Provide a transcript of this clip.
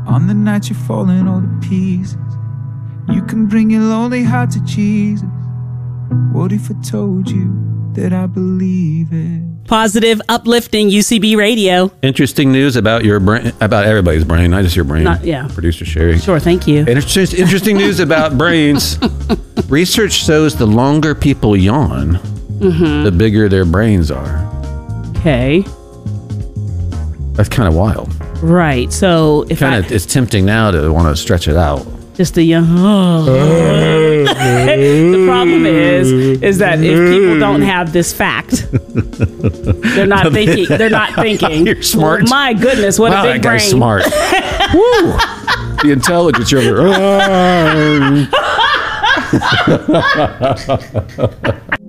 On the night you're falling all to pieces, you can bring your lonely heart to Jesus. What if I told you that I believe it? Positive, uplifting UCB radio. Interesting news about your brain, about everybody's brain, not just your brain. Yeah. Producer Sherry. Sure, thank you. Interesting news about brains. Research shows the longer people yawn, the bigger their brains are. Okay. That's kind of wild. Right. So if it's tempting now to want to stretch it out. Just a young. The problem is that if people don't have this fact, they're not thinking. They're not thinking. You're smart. Oh, my goodness, what a big brain! That guy's smart. Woo! The intelligence you're.